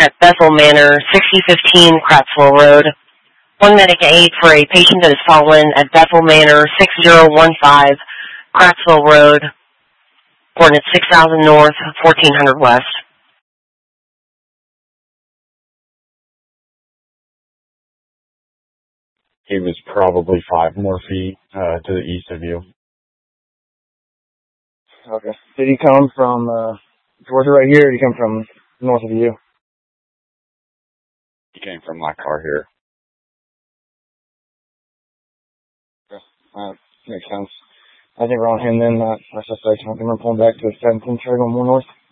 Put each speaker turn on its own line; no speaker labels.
at Bethel Manor, 6015 Crattsville Road. One medic aid for a patient that has fallen at Bethel Manor, 6015 Crattsville Road, coordinate 6000 North, 1400 West.
He was probably 5 more feet to the east of you.
Okay. Did he come from Georgia right here, or did he come from north of you?
He came from my car here.
Makes sense. I think we're on him then, not suspect. I think we're pulling back to 17 Cherry, going more north.